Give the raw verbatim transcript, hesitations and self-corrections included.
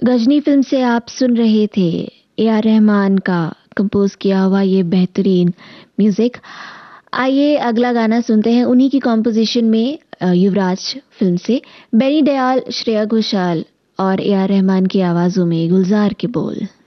Ghazni film से आप सुन रहे थे ए आर रहमान का कंपोज किया हुआ ये बेहतरीन म्यूजिक। आइए अगला गाना सुनते हैं उन्हीं की कॉम्पोजिशन में, युवराज फिल्म से। बेनी दयाल, श्रेया घोषाल और ए आर रहमान की आवाजों में गुलजार के बोल।